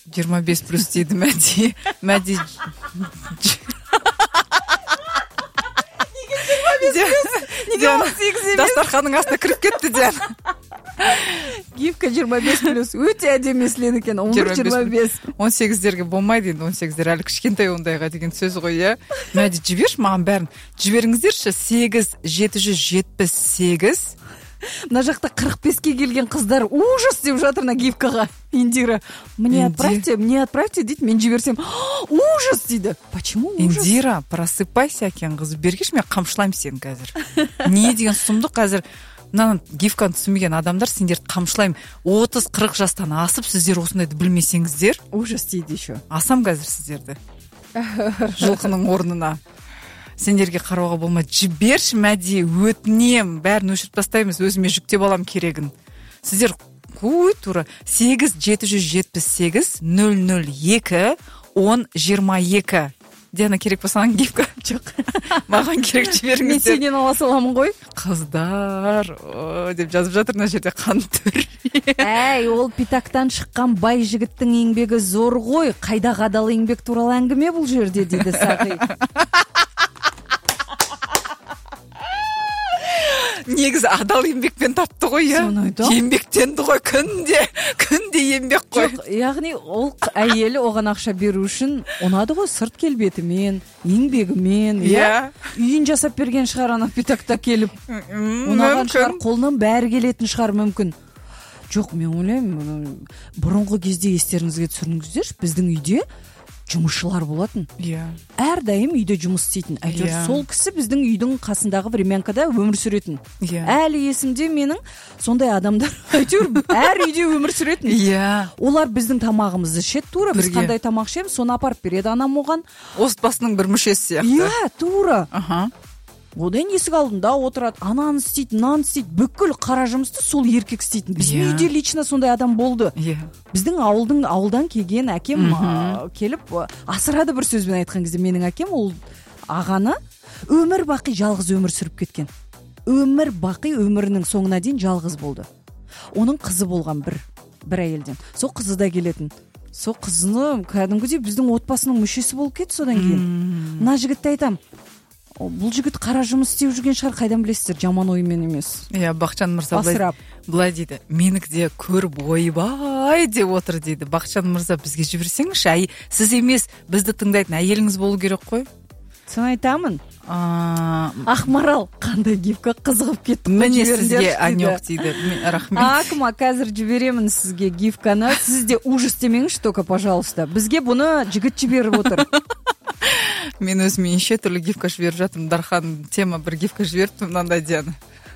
25+ дейді Мәди. Мәди. Неге 18 емес? Дастарханның астына кіріп кетті Диан. Гифка 25+. Өте әдемі естіледі екен. 25. 18-дерге болмайды енді. 18-дер әлі кішкентай ондайға деген сөз ғой, иә. Мәди, жіберші маған бәрін. Жіберіңіздерші. 8778. Мына жақта 45-ке келген қыздар ужас деп жатыр на гифкаға. Индира, мне отправьте дейді, мен жіберсем, ужас дейді. Почему ужас? Индира, просыпайся екен қыз. Бергеш, мен қамшылаймын сені қазір. Не деген сұмдық қазір. Мына гифканы түсінбеген адамдар, сендерді қамшылаймын. 30-40 жастан асып, сіздер осындайды білмесеңіздер. Ужас дейді еще. Асам қазір сіздерді. Жылқының орнына. Сендерге қарауға болмайды. Жіберші Мәди, өтінем. Бәрін өшіріп тастаймыз, өзіме жүктеп алам керегін. Сіздер қой тура 8778 002 1022. Диана, керек болсаң гифка? Жоқ. Маған керек, жіберіңіздер. Мен сенен ала саламын ғой. Қыздар, деп жазып жатыр мына жерде қан түр. Әй, ол Питактан шыққан бай жігіттің еңбегі зор ғой. Қайда қадал еңбек туралы әңгіме бұл жерде, дейді Сағи. Негізі адал еңбекпен тапты ғой, иә. Еңбектенді ғой, күнде еңбек қой. Жоқ, яғни ол әйелі оған ақша беру үшін ұнады ғой, сырт келбетімен, еңбегімен, иә. Үйін жасап берген шығар ана Питакта келіп. Ұнаған шығар, қолынан бәрі келетін шығар мүмкін. Жоқ, мен ойлаймын, бұрынғы кезде естеріңізге түсіріңіздерші, біздің үйде жұмысшылар болатын. Иә. Әрдайым үйде жұмыс істейтін. Әйтеуір сол кісі біздің үйдің қасындағы времянкада өмір сүретін. Әлі есімде менің сондай адамдар әйтеуір әр үйде өмір сүретін. Иә. Олар біздің тамағымызды ішеді, тура біз қандай тамақ ішеміз, соны апарып береді анам оған. Отбасының бір мүшесі сияқты. Иә, тура. Одан есік алдында отырады, ананы істейді, мынаны істейді, бүкіл қара жұмысты сол еркек істейтін. Біздің үйде лично сондай адам болды. Біздің ауылдан келген әкем келіп асырады, бір сөзбен айтқан кезде. Менің әкем ол ағаны өмір бақи жалғыз өмір сүріп кеткен. Өмір бақи өмірінің соңына дейін жалғыз болды. Оның қызы болған бір әйелден. Сол қызы да келетін. Сол қызыны кәдімгідей біздің отбасының мүшесі болып кетті содан кейін. Мына жігітті айтам. Бұл жігіт қара жұмыс істеп жүрген шығар, қайдан білесіздер, жаман оймен емес. Иә, Бақытжан мырза былай дейді. Менікі де көріп ойбай деп отыр дейді. Бақытжан мырза, бізге жіберсеңізші, сіз емес, бізді тыңдайтын әйеліңіз болу керек қой. Соны айтамын. Ақмарал, қандай гифка, қызығып кетті. Міне сізге анек дейді. Рахмет. Акма, қазір жіберемін сізге гифканы. Сіз де ужас демеңізші только, пожалуйста. Бізге бұны жігіт жіберіп отыр. Мен өзіме неше түрлі гифка жіберіп жатырмын. Дархан тема бір гифка жіберіпті, мынандай Диана.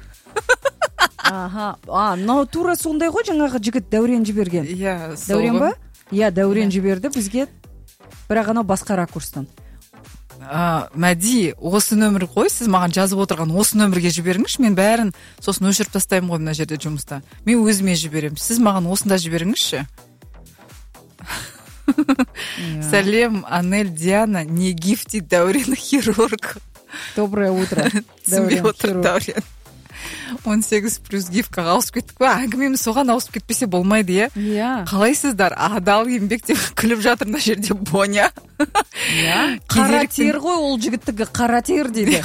Мынау тура сондай ғой, жаңағы жігіт Дәурен жіберген. Иә, Дәурен ба? Иә, Дәурен жіберді бізге. Бірақ анау басқа ракурстан. Мәди, осы нөмір қой, сіз маған жазып отырған осы нөмірге жіберіңізші, мен бәрін сосын өшіріп тастаймын ғой мына жерде жұмыста. Мен өзіме жіберемін. Сіз маған осында жіберіңізші. Сәлем, Анель, Диана, не гифти, Дәурен хирург. Доброе утро. Түсінбей отыр Дәурен. 18+ гифкаға ауысып кеттік па? Әңгімеміз соған ауысып кетпесе болмайды, иә? Қалайсыздар? Адал еңбек деп күліп жатыр мына жерде Боня. Қара тер ғой, ол жігіттігі қара тер дейді.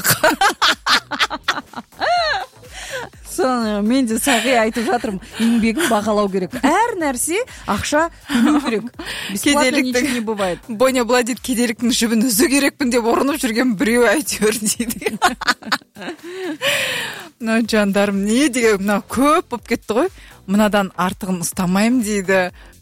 Соны мен де Сағи айтып жатырмын, еңбегін бағалау керек. Әр нәрсе ақша төлеу керек. Бесплатно ничего не бывает. Боня былай дейді, кедейліктің жібін үзу керекпін деп ұрынып жүрген біреу әйтеуір дейді. Мына жандарым, не деген, мына көп болып кетті ғой. Мынадан артығын ұстамаймын дейді.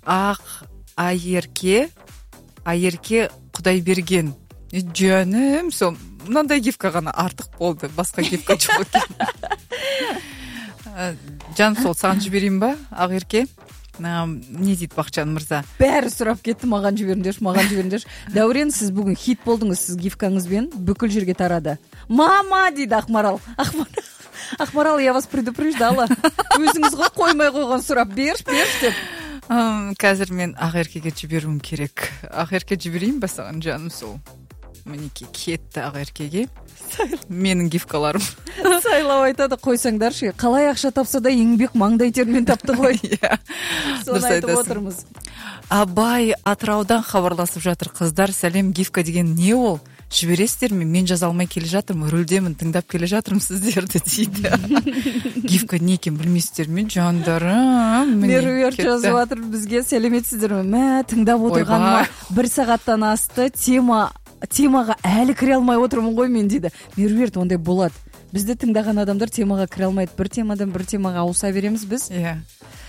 Айерке Құдай берген. Жаным, сол мынандай гифка ғана артық болды. Басқа гифка жоқ екен. Жан, сол саған жіберейін ба, Ақерке? Не дейді Бақытжан мырза? Бәрі сұрап кетті, маған жіберіңдерші. Дәурен, сіз бүгін хит болдыңыз, сіз гифкаңызбен бүкіл жерге тарады. Мама, дейді Ақмарал. Ақмарал, я вас предупреждала. Өзіңіз ғой қоймай қойған сұрап, берш деп. Қазір мен Ақеркеге жіберуім керек. Ақерке жіберейін ба саған, жаным, сол? Мінеке кетті Ақеркеге. Менің гифкаларым. Сайлау айтады, қойсаңдаршы. Қалай ақша тапса да еңбек маңдай термен тапты ғой. Соны айтып отырмыз. Абай Атыраудан хабарласып жатыр. Қыздар, сәлем, гифка деген не ол? Жібересіздер ме? Мен жаза алмай келе жатырмын, рөлдемін, тыңдап келе жатырмын сіздерді дейді. Гифка не екен білмейсіздер ме, жандарым? Меруерт жазып жатыр бізге, сәлеметсіздер ме? Мә, тыңдап отырғаныма 1 сағаттан асты, темаға әлі кіре алмай отырмын ғой мен дейді. Меруерт, ондай болады. Бізді тыңдаған адамдар темаға кіре алмайды. Бір темадан бір темаға ауыса береміз біз. Иә.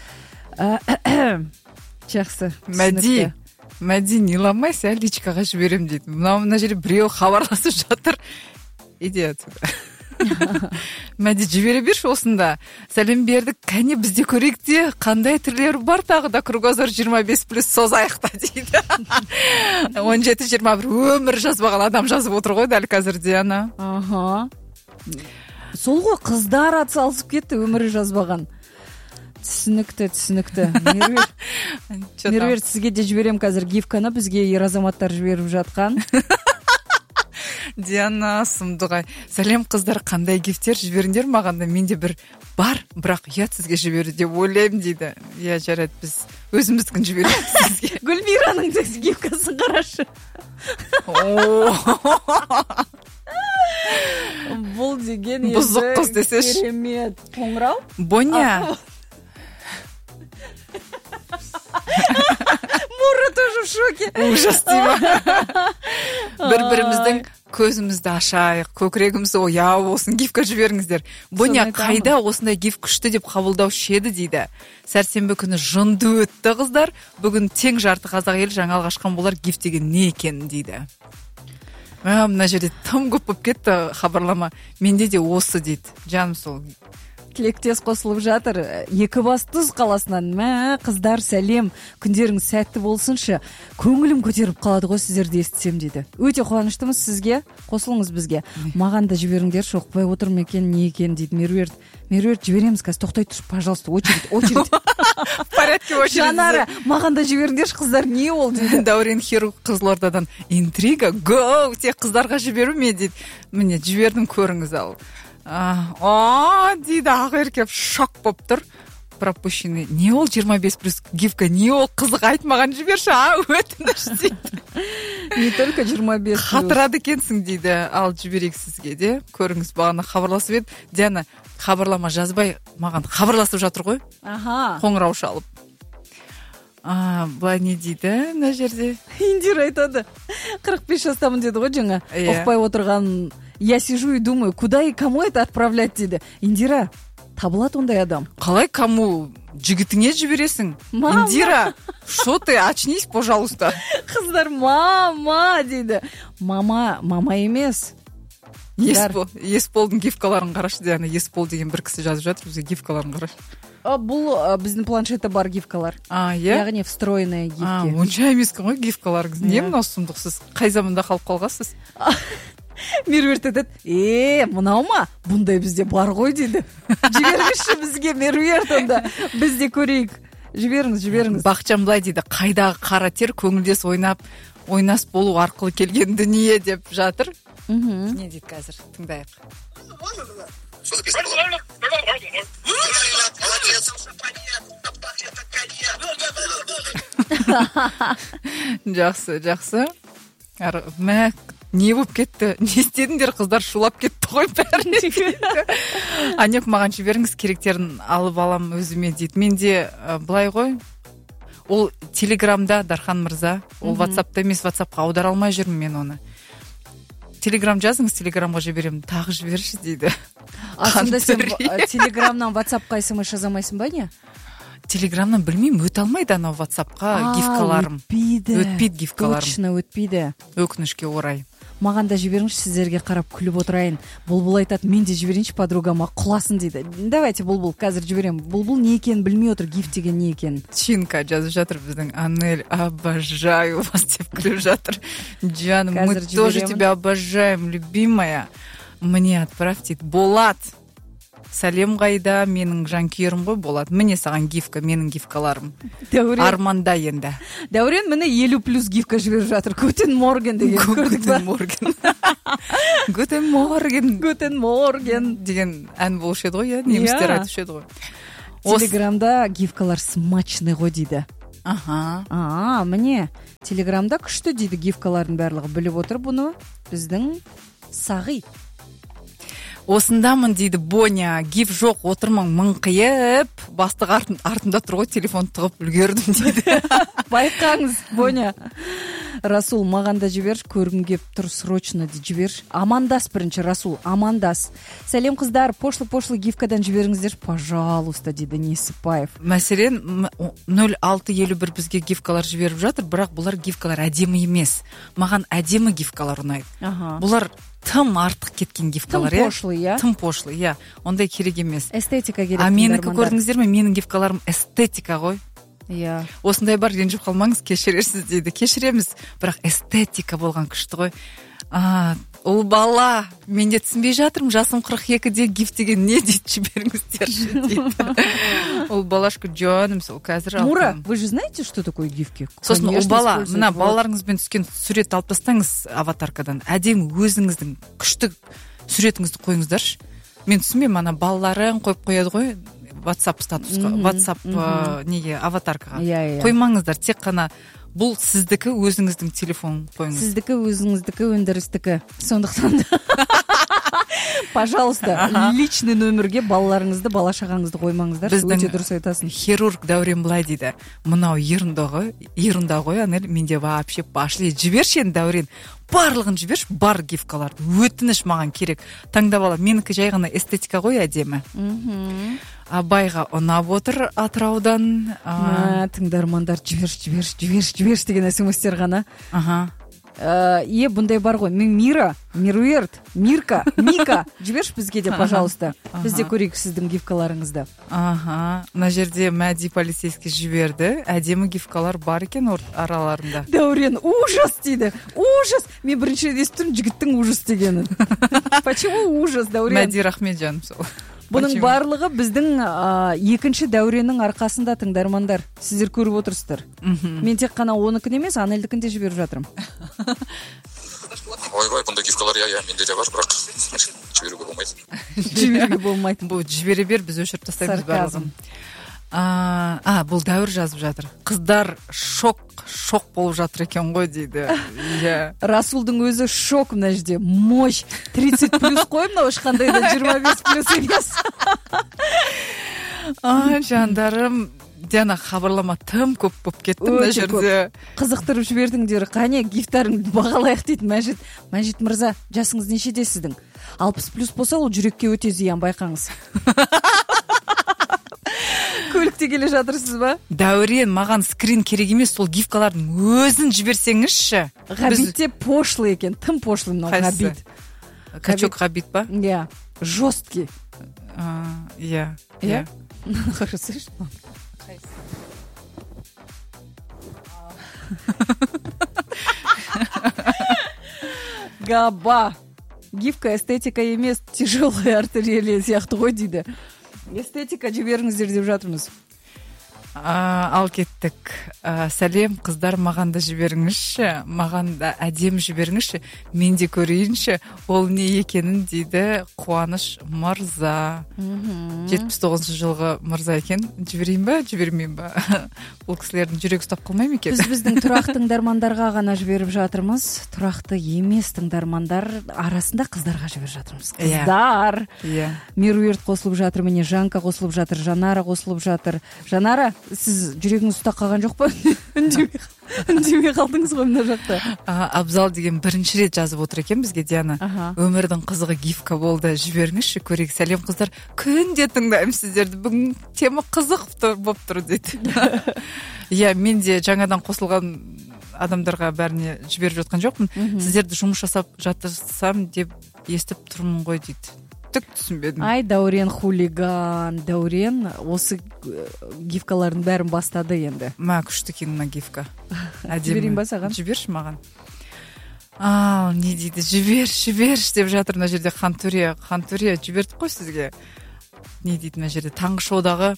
Жақсы. Мәди, неламайсың, личкаға жіберем дейді. Мына жерде біреу хабарласып жатыр. Иди отсюда. Мәди, жібере берші осында. Сәлем бердік, кәне бізде көрейік те, қандай түрлері бар тағы да кругозор 25+ созайықта дейді. 17-21 өмір жазбаған адам жазып отыр ғой дәл қазірде, ана. Аха. Сол ғой, қыздар атсалысып кетті, өмірі жазбаған. Түсінікті. Меруерт, сізге де жіберем қазір гифканы, бізге ер азаматтар жіберіп жатқан. Диана Сұмдығай, сәлем қыздар, қандай гифтер жіберіңдер маған да, менде бір бар, бірақ ұят сізге жіберді деп ойлаймын дейді. Иә, жарайды, біз өзіміздің жібереміз сізге. Гүлмираның гифкасын қарашы. Бұл деген бұзық қыз десеш. Керемет. Қоңырау? Боня. Мура тоже в шоке. Ужас деймі. Бір-біріміздің көзімізді ашайық, көкірегімізді ояу болсын, гифка жіберіңіздер. Боня, қайда осындай гиф күшті деп қабылдаушы еді дейді. Сәрсенбі күні жынды өтті қыздар. Бүгін тең жарты қазақ елі жаңалық ашқан болар, гиф деген не екенін дейді. Мына жерде тым көп болып кетті хабарлама. Менде де осы дейді. Жаным сол. Тілектес қосылып жатыр. Екібастұз қаласынан. Мә, қыздар, сәлем. Күндеріңіз сәтті болсыншы. Көңілім көтеріп қалады ғой сіздерді естісем дейді. Өте қуаныштымыз сізге. Қосылыңыз бізге. Маған да жіберіңдер, шоқпай отыр ма екен, не екен дейді. Меруерт, жібереміз қазір. Тоқтай тұршы, пожалуйста, очередь. В порядке очередь. Жанары, маған да жіберіңдер, қыздар, не ол дейді. Дәурен Хиру Қызылордадан. Интрига, гоу, тек қыздарға жіберу ме дейді. Міне, жібердім, көріңіз ал. Дейді, ағыр шок болып тұр. Пропущенный. Не ол 25+ гифка, не ол қызық айтмаған жіберші, өтініш дейді. Не только 25+. Қатырады екенсің дейді. Ал жіберейік сізге де. Көріңіз, бағана хабарласып еді. Диана, хабарлама жазбай, маған хабарласып жатыр ғой. Аха. Қоңырау шалып. Былай не дейді, мына жерде? Индира айтады. 45 жастамын деді ғой жаңа. Оқпай отырған. Я сижу и думаю, куда и кому это отправлять дейді. Индира, табылады ондай адам. Қалай кому? Жігітіңе жібересің? Мама. Индира, что ты, очнись, пожалуйста. Қыздар, мама дейді. Мама емес. Есполдың гифкаларын қарашы, Диана. Еспол деген бір кісі жазып жатыр, бізге гифкаларын қарашы. Бұл біздің планшетте бар гифкалар. Иә? Яғни встроенная гифки. Онша емескен ғой гифкалар. Не мынау сұмдықсыз? Қай заманда қалып қалғансыз? Меруерт айтады, мынау ма? Бұндай бізде бар ғой дейді. Жіберіңізші бізге, Меруерт, онда бізде көрейік. Жіберіңіз. Бақытжан былай дейді, қайдағы қара тер көңілдес ойнас болу арқылы келген дүние деп жатыр. Не дейді қазір? Тыңдайық. Жақсы. Мә, не болып кетті? Не істедіңдер, қыздар, шулап кетті ғой бәріне. Анек, маған жіберіңіз, керектерін алып алам өзіме дейді. Менде былай ғой, ол телеграмда, Дархан мырза, ол ватсапта емес, ватсапқа аудара алмай жүрмін мен оны. Телеграм жазыңыз, телеграмға жіберем, тағы жіберші дейді. Сонда сен телеграмнан ватсапқа смс жазамайсың ба не? Телеграмнан білмеймін, өте алмайды анау ватсапқа гифкаларым. Өтпейді гифкаларым. Точно өтпейді. Өкінішке орай. Маған да жіберіңізші, сіздерге қарап күліп отырайын. Бұлбұл айтады, мен де жіберейінші подругама, құласын дейді. Давайте Бұлбұл, қазір жіберем. Бұлбұл не екенін білмей отыр, гиф деген не екенін. Чинка жазып жатыр біздің. Анель, обожаю вас деп күліп жатыр. Джан, мы тоже тебя обожаем, любимая. Мне отправьте. Болат. Сәлем қайда, менің жанкүйерім ғой, Болат. Міне саған гифка, менің гифкаларым. Арманда енді. Дәурен міне 50+ гифка жіберіп жатыр. Гутен морген деген. Гутен морген деген ән болушы еді ғой, немістер айтушы еді ғой. Телеграмда гифкалар смачный ғой дейді. Міне телеграмда күшті дейді гифкалардың барлығы. Біліп отыр бұны біздің Сағи. Осындамын дейді Боня, гиф жоқ, отырмын мыңқиып, бастық артында тұр ғой, телефон тығып үлгердім дейді. Байқаңыз, Боня. Расул, маған да жібер, көргім кеп тұр, срочно дейді, жібер. Амандас бірінші, Расул, амандас. Сәлем қыздар, пошлы гифкадан жіберіңіздер, пожалуйста, дейді Несіпаев. Мәселен, 0651 бізге гифкалар жіберіп жатыр, бірақ бұлар гифкалар әдемі емес. Маған әдемі гифкалар ұнайды. Бұлар тым артық кеткен гифкалар, тым пошлый, иә? Тым пошлый, иә. Ондай керек емес. Эстетика керек. Менікі көрдіңіздер ме? Менің гифкаларым эстетика ғой. Иә. Осындай бар, ренжіп қалмаңыз, кешірерсіз дейді. Кешіреміз, бірақ эстетика болған күшті ғой. Ол бала, мен де түсінбей жатырмын, жасым 42-де гиф деген не дейді, жіберіңіздерші дейді. Ол балашка жаным, сол қазір алып. Мура, вы же знаете, что такое гифки? Сосын ол бала, мына балаларыңызбен түскен сурет алып тастаңыз аватаркадан. Әдемі өзіңіздің күшті суретіңізді қойыңыздаршы. Мен түсінбеймін, ана балаларын қойып қояды ғой, WhatsApp статусқа, WhatsApp неге аватаркаға. Қоймаңыздар, тек қана бұл сіздікі, өзіңіздің телефон қойыңыз. Сіздікі, өзіңіздікі, өндірістікі. Сондықтан пожалуйста, личный нөмірге балаларыңызды, бала-шағаңызды қоймаңыздар. Өте дұрыс айтасың. Хирург Дәурен былай дейді. Мынау ерінда ғой, Анель, менде вообще пошли. Жіберші енді, Дәурен. Барлығын жіберші, бар гифкаларды. Өтініш маған керек. Таңдап алам. Менікі жай ғана эстетика ғой, әдемі. Абайға ұнап отыр Атыраудан. Тыңдармандар, жіберші деген смс-тер ғана. Бұндай бар ғой. Мен Мируерт, Мирка, Мика, жіберші бізге де, пожалуйста. Бізде көрейік сіздің гифкаларыңызды. Мына жерде Мәди полицейский жіберді. Әдемі гифкалар бар екен араларында. Дәурен, ужас дейді. Ужас. Мен бірінші естірім жігіттің ужас дегенін. Почему ужас, Дәурен? Мәди рахмет жаным сол. Бұның барлығы біздің екінші Дәуреннің арқасында, тыңдармандар. Сіздер көріп отырсыздар. Мен тек қана оныкі емес, Анельдікін де жіберіп жатырым. Ойбай, бұнда гифкалар, менде де бар, бірақ жіберуге болмайды. Жіберуге болмайды. Бұл жібере бер, біз өшіріп тастаймыз барлығын. Бұл Дәуір жазып жатыр. Қыздар шок болып жатыр екен ғой дейді. Расулдың өзі шок мына жерде. Мощь. 30 плюс қой, мынау ешқандай да 25 плюс емес. Жандарым, Диана, хабарлама тым көп болып кетті мына жерде. Қызықтырып жібердіңдер. Қане гифтарыңды бағалайық дейді Мәжит. Мәжит мырза, жасыңыз нешеде сіздің? 60 плюс болса, ол жүрекке өте зиян, байқаңыз. Көлікте келе жатырсыз ба? Дәурен, маған скрин керек емес, сол гифкалардың өзін жіберсеңізші. Ғабитте пошлый екен, тым пошлый мынау Ғабит. Качок Ғабит па? Иә, жесткий. Иә. Хорошо. Габа. Гифка эстетика емес, тяжелая артерия сияқты ғой дейді. Эстетика жіберіңіздер деп жатырмыз. Ал кеттік. Сәлем, қыздар, маған да жіберіңізші. Маған да әдем жіберіңізші. Мен де көрейінші. Ол не екенін дейді Қуаныш мырза. 79 жылғы мырза екен. Жіберейін ба, жібермейін ба? Ол кісілердің жүрек ұстап қалмай ма екен? Біздің тұрақты тыңдармандарға ғана жіберіп жатырмыз. Тұрақты емес тыңдармандар арасында қыздарға жіберіп жатырмыз. Қыздар. Мируерт қосылып жатыр, міне Жанка қосылып жатыр, Жанара қосылып жатыр. Жанара, сіз жүрегіңіз ұстап қалған жоқ па? Үндемей қалдыңыз ғой мына жақта. Абзал деген бірінші рет жазып отыр екен бізге, Диана. Өмірдің қызығы гифка болды, жіберіңізші, көрейік. Сәлем қыздар, күнде тыңдаймын сіздерді, бүгін тема қызық болып тұр дейді. Мен де жаңадан қосылған адамдарға бәріне жіберіп жатқан жоқпын. Сіздерді жұмыс жасап жатырсам деп естіп тұрмын ғой дейді. Түсінбедім. Ай, Дәурен хулиган. Дәурен осы гифкалардың бәрін бастады енді. Күшті екен мына гифка. Жіберейін ба саған? Жіберші маған. Не дейді? Жіберші деп жатыр мына жерде. Хантурия жібердік қой сізге. Не дейді мына жерде? Таңғы шоудағы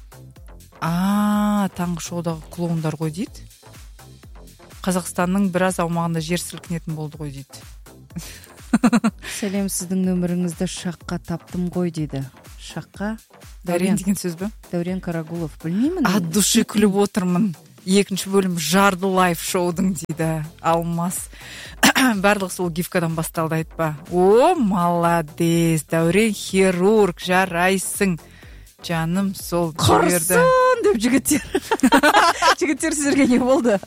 клоундар ғой дейді. Қазақстанның біраз аумағында жер сілкінетін болды ғой дейді. Сәлем, сіздің нөміріңізді шаққа таптым ғой дейді. Шаққа? Дәурен деген сөз бі? Дәурен Карагулов, білмеймін. От души күліп отырмын. екінші бөлім жарды лайф шоудың дейді Алмас. Барлығы сол гифкадан басталды айтпа. О, молодец, Дәурен хирург, жарайсың. Жаным сол жіберді. Құрсын деп жігіттер сіздерге не болды?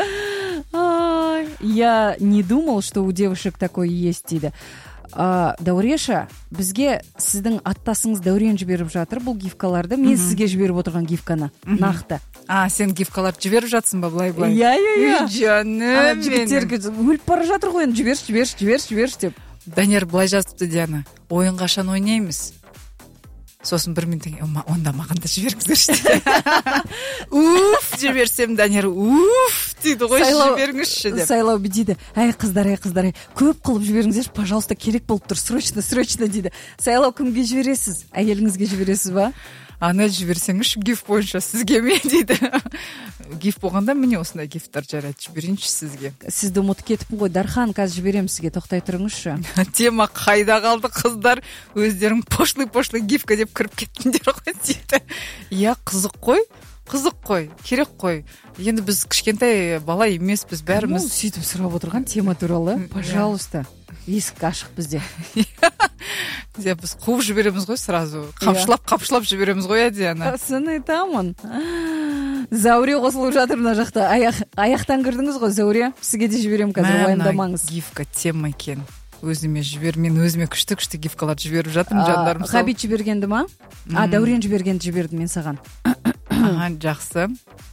Я не думал, что у девушек такое есть дейді. Дәуреша, бізге сіздің аттасыңыз Дәурен жіберіп жатыр бұл гифкаларды. Мен сізге жіберіп отырған гифканы. Нақты. Сен гифкаларды жіберіп жатсың ба былай? Иә. Жаным. Жігіттерге өліп бара жатыр ғой енді, жіберші деп. Данияр былай жазыпты Диана. Ойын қашан ойнаймыз? Сосын бір минут онда маған да жіберіңіздерші. Уф, жіберсем Данияр уф дейді ғой, жіберіңізші деп. Сайлау дейді, әй қыздар, көп қылып жіберіңіздерші, пожалуйста, керек болып тұр, срочно дейді. Сайлау кімге жібересіз? Әйеліңізге жібересіз ба? Анель жіберсеңізші гиф бойынша сізге ме дейді. Гиф болғанда міне осындай гифтар жарайды, жіберейінші сізге. Сізді ұмытып кетіппін ғой, Дархан, қазір жіберем сізге, тоқтай тұрыңызшы. Тема қайда қалды қыздар, өздерің пошлый гифка деп кіріп кеттіңдер ғой дейді. Иә, қызық қой, керек қой. Енді біз кішкентай бала емеспіз, бәріміз. Сөйтіп сұрап отырған тема туралы, пожалуйста. Есік ашық бізде. Біз қуып жібереміз ғой сразу. Қапшылап жібереміз ғой, Диана. Сын айтамын. Зәуре қосылып жатыр мына жақта. Аяқтан кірдіңіз ғой, Зәуре. Сізге де жіберем қазір, уайымдамаңыз. Гифка тема екен. Өзіме мен өзіме күшті гифкаларды жіберіп жатырмын, жандарым. Ғабит жібергенді ма? Дәурен жібергенді жібердім мен саған. Жақсы.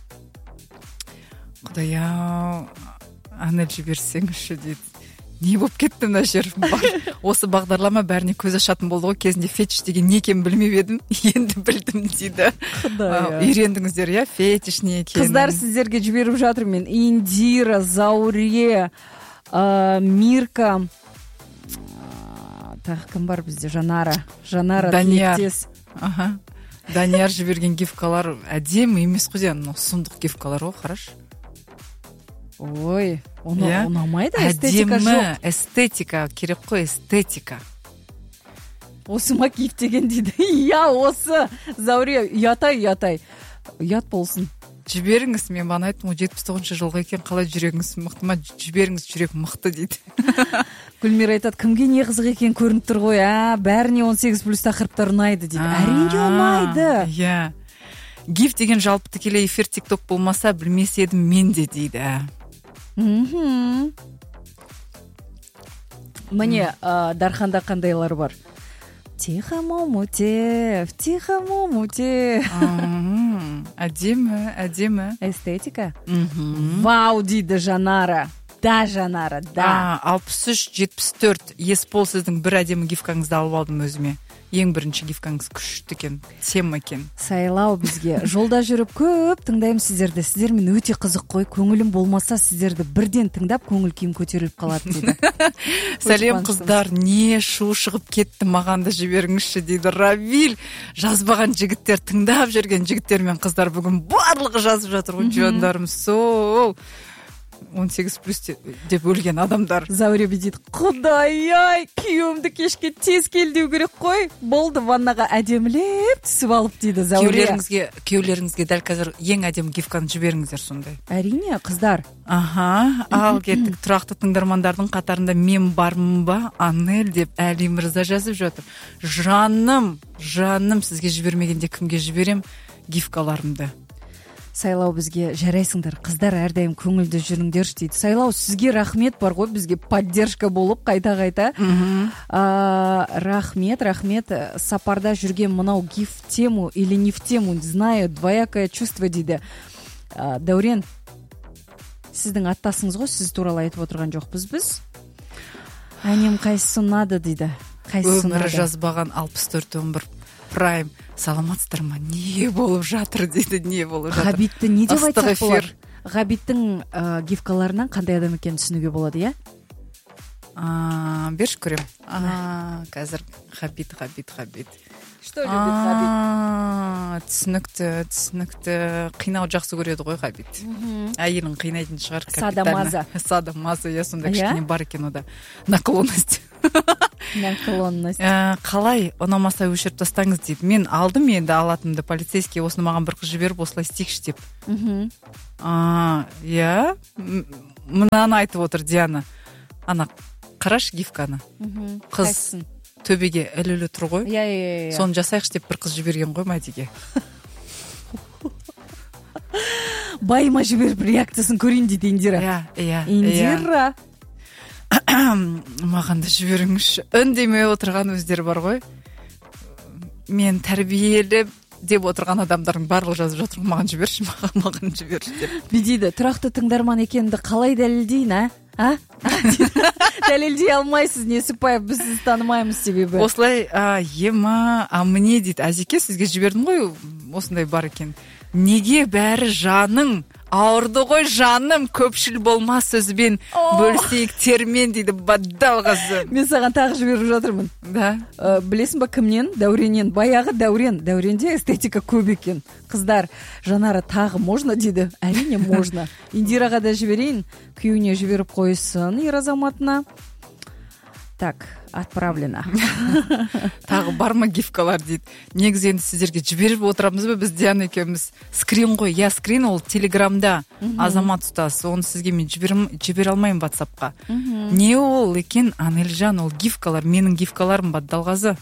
Құдай-ау, Анель жіберсеңізші дейді. Не болып кетті мына жер? Осы бағдарлама бәріне көз ашатын болды ғой. Кезінде фетиш деген не екенін білмеп едім, енді білдім дейді. Үйрендіңіздер, иә, фетиш не екенін. Қыздар сіздерге жіберіп жатыр мен. Индира, Зауре, Мирка, тағы кім бар бізде? Жанара, Тілектес. Данияр жіберген гифкалар әдемі емес қой, сұмдық гифкалар ғой, қараш. Ой, ұнамайды, эстетика жоқ. Әдемі, эстетика, керек қой, эстетика. Осы ма гиф деген дейді. Иә, осы. Зауре, ұят болсын. Жіберіңіз, мен бана айттым, 79 жылға екен, қалай жүрегіңіз мықты ма? Жіберіңіз, жүрек мықты дейді. Гүлмира айтады, кімге не қызық екен көрініп тұр ғой, бәріне 18+ тақырыптар ұнайды дейді. Әрине ұнайды. Иә. Гиф деген жалпы тікелей эфир тикток болмаса білмес едім мен де дейді. Міне, Дарханда қандайлар бар. Тихо мумутев. Әдемі. Эстетика. Вау дейді Жанара. Да, Жанара, да. 63-74. Есбол сіздің бір әдемі гифкаңызды алып алдым өзіме. Ең бірінші гифкаңыз күшті екен, тема екен. Сайлау бізге. Жолда жүріп көп тыңдаймын сіздерді. Сіздермен өте қызық қой. Көңілім болмаса сіздерді бірден тыңдап көңіл күйім көтеріліп қалады дейді. Сәлем қыздар, не шу шығып кетті, маған да жіберіңізші дейді Равиль. Жазбаған жігіттер, тыңдап жүрген жігіттер мен қыздар бүгін барлығы жазып жатыр ғой, жандарым. Сол 18+ деп өлген адамдар. Зәуре дейді, құдай-ай, күйеуімді кешке тез кел деу керек қой. Болды, ваннаға әдемілеп түсіп алып дейді Зәуре. Күйеулеріңізге дәл қазір ең әдемі гифканы жіберіңіздер сондай. Әрине, қыздар. Ал кеттік, тұрақты тыңдармандардың қатарында мен бармын ба, Анель деп Әли Мырза жазып жатыр. Жаным, сізге жібермегенде кімге жіберем гифкаларымды? Сайлау бізге жарайсыңдар, қыздар әрдайым көңілді жүріңдер дейді. Сайлау, сізге рахмет бар ғой, бізге поддержка болып қайта. Рахмет. Сапарда жүрген мынау гиф тему или не в тему, знаю, двоякое чувство дейді. Дәурен, сіздің аттасыңыз ғой, сіз туралы айтып отырған жоқпыз біз. Әнем қайсысы ұнады дейді. Өмірі жазбаған 64-11 прайм. Саламатсыздар ма? Не болып жатыр дейді, не болып жатыр. Ғабитті не деп айтсақ болады? Ғабиттің гифкаларынан қандай адам екенін түсінуге болады, иә? Берші көрем. Қазір Ғабит. Что любит Ғабит? Түсінікті. Қинау жақсы көреді ғой Ғабит. Әйелін қинайтын шығар. Садамаза, я сонда кішкене бар екен ода. Наклонность. наклонность қалай ұнамаса өшіріп тастаңыз дейді. Мен алдым енді алатынымды, полицейский осыны маған бір қыз жіберіп осылай істейікші деп. Иә, мынаны айтып отыр Диана. Ана қараш гифканы. Қыз төбеге ілулі тұр ғой. Иә. Соны жасайықшы деп бір қыз жіберген ғой Мәдиге. Байыма жіберіп реакциясын көрейін дейді Индира. Иә. Индира. Маған да жіберіңізші. Үндемей отырған өздері бар ғой. Мен тәрбиелі деп отырған адамдардың барлығы жазып жатыр. Маған жіберші, маған жіберші деп. Бидейді, тұрақты тыңдарман екенімді қалай дәлелдейін, дәлелдей алмайсыз, Несіпбаев, біз сізді танымаймыз себебі. Осылай, мне дейді, Азеке, сізге жібердім ғой, осындай бар екен. Неге бәрі жаның ауырды ғой жаным, көпшіл болма сөзбен бөлсейік термен дейді, баддал қызы. Мен саған тағы жіберіп жатырмын. Да. Білесің ба кімнен? Дәуреннен. Баяғы Дәуренде эстетика көп екен. Қыздар, Жанара тағы можно дейді? Әрине можно. Индираға да жіберейін, күйеуіне жіберіп қойсын ер азаматына. Так, отправлено. Тағы бар ма гифкалар дейді. Негізі енді сіздерге жіберіп отырамыз ба, біз Диана екеуміз. Скрин ғой, скрин ол телеграмда азамат ұстасы. Оны сізге мен жібере алмаймын WhatsAppқа. Не ол екен, Анелжан, ол гифкалар, менің гифкаларым баддалғазы.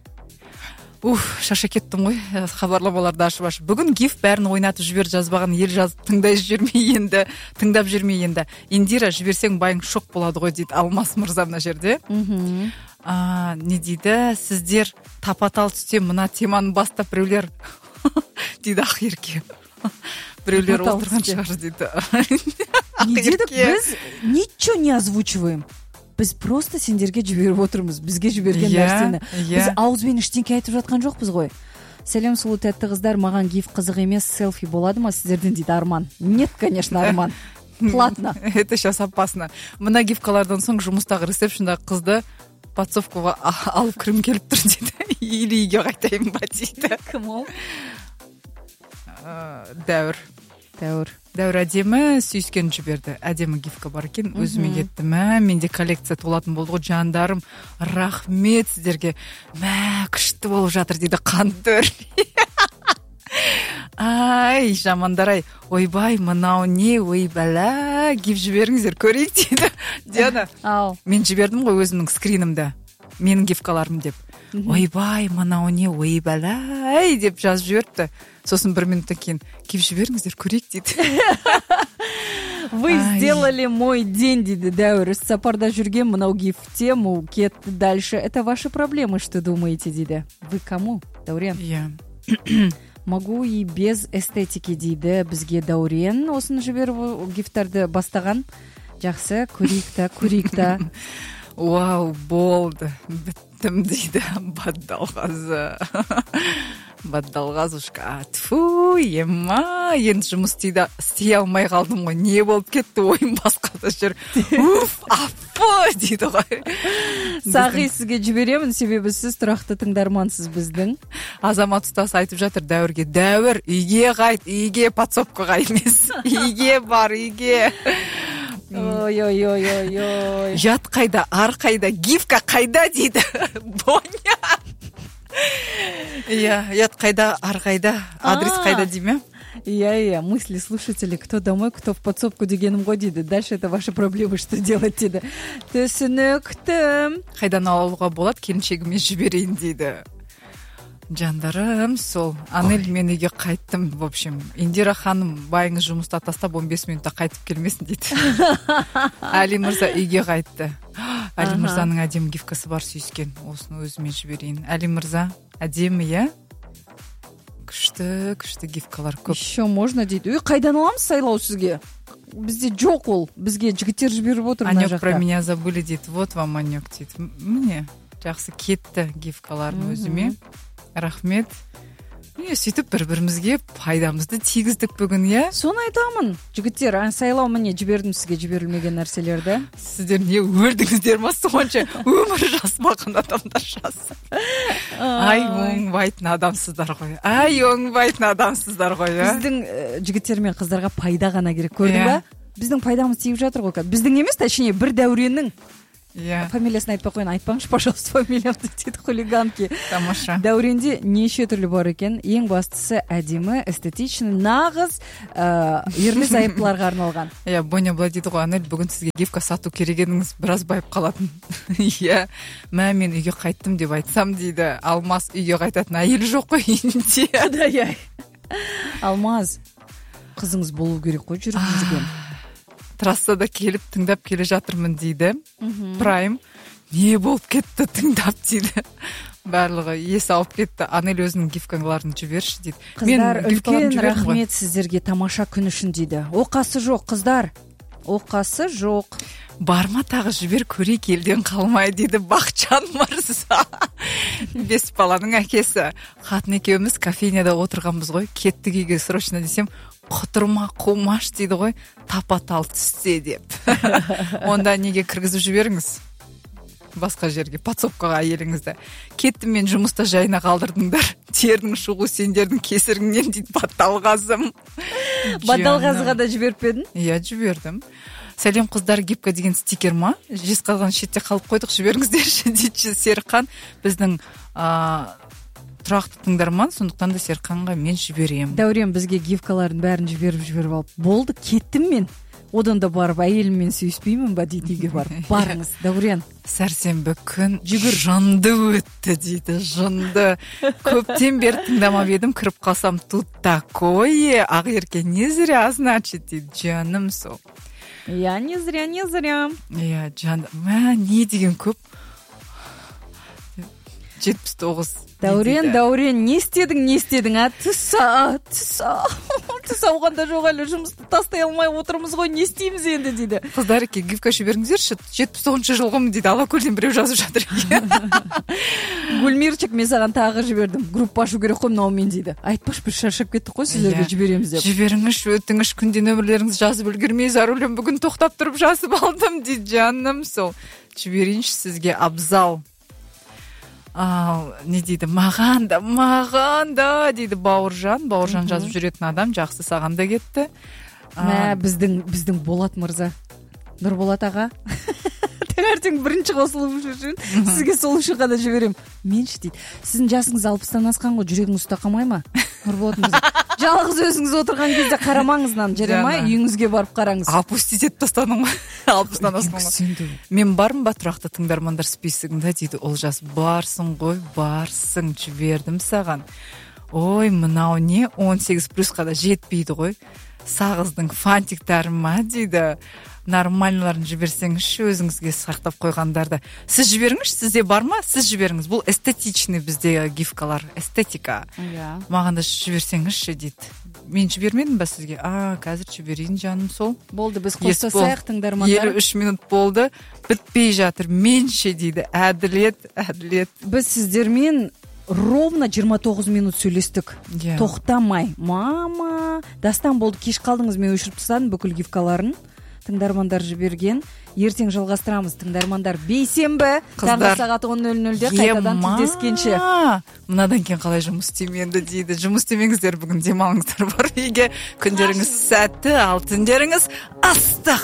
Шаша кеттім ғой, хабарламаларды ашып. Бүгін гиф бәрін ойнатып жібер, жазбаған ел жазып тыңдап жүрмей енді. Индира, жіберсең байың шок болады ғой дейді Алмас мырза мына жерде. Не дейді, сіздер тапатал түсте мына теманы бастап біреулер дейді Ақерке. Біреулер отырған шығар дейді. Не дедік, біз ничего не озвучиваем. Біз просто сендерге жіберіп отырмыз, бізге жіберген нәрсені. Біз ауызбен ештеңке айтып жатқан жоқпыз ғой. Сәлем сұлу тәтті қыздар, маған гиф қызық емес, селфи болады ма сіздерден дейді Арман. Нет, конечно, Арман. Платно. Это сейчас опасно. Мына гифкалардан соң жұмыстағы ресепшндағы қызды подсовкаға алып кірім келіп тұр дейді. Или үйге қайтайын ба дейді. Кім ол? Дәуір әдемі сүйіскен жіберді. Әдемі гифка бар екен. Өзіме кетті. Менде коллекция толатын болды ғой, жандарым. Рахмет сіздерге. Күшті болып жатыр дейді Қандыр. Ай, жамандар-ай. Ойбай, мынау не, ой бәлә, гиф жіберіңіздер, көрейік дейді. Диана, мен жібердім ғой өзімнің скринімді. Менің гифкаларым деп. Ойбай, мынау не, ой бәләй деп жазып жіберіпті. Сосын 1 минуттан кейін гиф жіберіңіздер, көрейік дейді. Вы сделали мой день дейді Дәуір. Сапарда жүрген мынау гиф тему кетті дальше. Это ваши проблемы, что думаете дейді. Вы кому, Дәурен? Иә. Могу и без эстетики дейді бізге Дәурен. Осыны жіберіп гифтарды бастаған. Жақсы, көрейік та. Вау, болды. Біттім дейді. Баддалғазушка. Тфу, ема, енді жұмыс істей алмай қалдым ғой. Не болып кетті, ойым басқада жүр. Апы дейді ғой. Сағи, сізге жіберемін, себебі сіз тұрақты тыңдармансыз біздің. Азамат ұстасы айтып жатыр Дәуірге. Дәуір, үйге қайт, үйге подсопкаға емес. Үйге бар, үйге. Ой. Жат қайда, ар қайда, гифка қайда дейді. Боня. Ят қайда, ар қайда, адрес қайда дейме? Иә, мысли слушателей, кто домой, кто в подсобку дегенім ғой дейді. Дальше это ваши проблемы, что делать дейді. Түсініктім. Қайдан алуға болады, келіншегіме жіберейін дейді. Жандарым, сол. Анель, мен үйге қайттым, в общем. Индира ханым, байыңыз жұмыста тастап 15 минутта қайтып келмесін дейді. Әли мырза үйге қайтты. Әли мырзаның әдемі гифкасы бар, сүйіскен. Осыны өзіме жіберейін. Әли мырза, әдемі, иә? Күшті гифкалар көп. Еще можно дейді. Қайдан аламыз сайлау сізге? Бізде жоқ ол. Бізге жігіттер жіберіп отыр мына жақта. Анек про меня забыли дейді. Вот вам Анек дейді. Міне, жақсы кетті гифкаларын өзіме. Рахмет. Сөйтіп бір-бірімізге пайдамызды тигіздік бүгін, иә? Соны айтамын. Жігіттер, сайлау міне жібердім сізге жіберілмеген нәрселерді. Сіздер не өлдіңіздер ма сонша? Өмір жасмаған адамдар жасы. Ай, оңбайтын адамсыздар ғой. Біздің жігіттер мен қыздарға пайда ғана керек, көрдің ба? Біздің пайдамыз тиіп жатыр ғой. Біздің емес, точнее, бір Дәуреннің иә, фамилиясын айтпай қойын, айтпаңызшы, пожалуйста, фамилиямды дейді, хулиганки. тамаша. Дәуренде неше түрлі бар екен. Ең бастысы әдемі, эстетичный, нағыз ерлі зайыптыларға арналған. Иә, Боня былай дейді ғой, Анель, бүгін сізге гифка сату керек едіңіз, біраз байып қалатын. Иә, мен үйге қайттым деп айтсам дейді, Алмаз үйге қайтатын әйелі жоқ қой үйінде. Құдай-ай. Алмаз, қызыңыз болу керек қой жүргізген. Трассада келіп тыңдап келе жатырмын дейді. Прайм, не болып кетті тыңдап дейді. Барлығы есі алып кетті. Анель өзінің гифкаларын жіберші дейді. Қыздар, үлкен рахмет сіздерге тамаша күн үшін дейді. Оқасы жоқ, қыздар. Оқасы жоқ. Барма тағы жібер, көрейік елден қалмай дейді Бақчан Мырза. 5 баланың әкесі. Қатын екеуміз кофейняда отырғанбыз ғой. Кеттік үйге срочно десем, құтырма қумаш дейді ғой, тапа-тал түссе деп. Онда неге кіргізіп жіберіңіз басқа жерге, подсобкаға әйеліңізді. Кеттім мен жұмыста жайына қалдырдыңдар, тердің шығу сендердің кесіріңнен дейді Батталғазым. Батталғазыға да жіберіп педің? Иә, жібердім. Сәлем қыздар, гифка деген стикер ма? Жезқазған шетте қалып қойдық, жіберіңіздерші дейді Серқан. Біздің тұрақты тыңдарман, сондықтан да Серқанға мен жіберем. Дәурен бізге гифкалардың бәрін жіберіп алып, болды, кеттім мен. Одан да барып әйеліммен сүйіспеймін ба дейді, үйге барып. Барыңыз, Дәурен. Сәрсенбі күн жынды өтті дейді, жынды. Көптен бері тыңдамап едім, кіріп қалсам, тут такое, Ақерке не зря значит дейді, жаным сол. Я не зря. Иә, жаным, не деген көп? 79. Дәурен, не істедің, түс ауғанда жоқ әлі, жұмысты тастай алмай отырмыз ғой, не істейміз енді дейді. Қыздар еке, гифка жіберіңіздерші, 79 жылғым дейді, Алакөлден біреу жазып жатыр. Гүлмирчик, мен саған тағы жібердім, группа ашу керек қой мынаумен дейді. Айтпаш, бір шаршап кеттік қой, сіздерге жібереміз деп. Жіберіңіз, өтіңіз, күнде нөмірлеріңіз жазып үлгермей, зарулем бүгін тоқтап тұрып жазып алдым дейді, жаным сол. Жіберейінші сізге абзал. Не дейді, маған да дейді Бауыржан жазып жүретін адам, жақсы, саған да кетті. Біздің Болат мырза, Нұрболат аға, таңертең бірінші қосылып жүрген, сізге сол үшін ғана жіберем. Менші дейді, сіздің жасыңыз 60-тан асқан ғой, жүрегіңіз ұста қалмай ма? Нұрболат мырза, жалғыз өзіңіз отырған кезде қарамаңыздан, жарамай, үйіңізге барып қараңыз. Опустить етіп тастадың ғой, 60-тан асқан ғой. Мен бармын ба тұрақты тыңдармандар списогында дейді, Олжас, барсың ғой, барсың, жібердім саған. Ой, мынау не, 18 плюсқа да жетпейді ғой. Сағыздың фантиктары ма дейді. Нормальныларын жіберсеңізші, өзіңізге сақтап қойғандарды. Сіз жіберіңіз, сізде бар ма? Сіз жіберіңіз. Бұл эстетичный бізде гифкалар, эстетика. Маған да жіберсеңізші дейді. Мен жібермедім ба сізге? Қазір жіберейін, жаным сол. Болды, біз қостасайық тыңдармандар. 53 минут болды, бітпей жатыр. Менше дейді, әділет. Біз сіздермен ровно 29 минут сөйлестік. Тоқтамай. Мама, дастан болды, кеш қалдыңыз, мен өшіріп тастадым бүкіл гифкаларын. Тыңдармандар жіберген. Ертең жалғастырамыз, тыңдармандар. Бейсенбі, таңғы сағат 10:00-де қайтадан кездескенше. Мынадан кейін қалай жұмыс істеймін енді дейді. Жұмыс істемеңіздер, бүгін демалыңыздар бар үйге. Күндеріңіз сәтті, ал түндеріңіз ыстық